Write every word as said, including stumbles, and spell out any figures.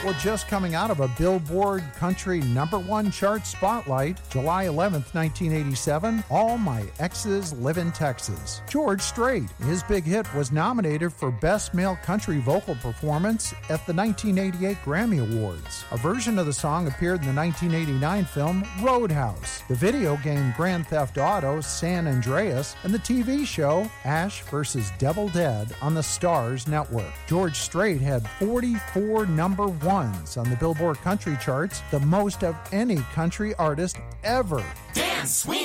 Well, just coming out of a Billboard Country number one chart spotlight, July eleventh, nineteen eighty-seven, All My Exes Live in Texas. George Strait. His big hit was nominated for Best Male Country Vocal Performance at the nineteen eighty-eight Grammy Awards. A version of the song appeared in the nineteen eighty-nine film Roadhouse, the video game Grand Theft Auto San Andreas, and the T V show Ash versus. Devil Dead on the Starz Network. George Strait had forty-four number ones on the Billboard Country charts, the most of any country artist ever. Dance, sweet.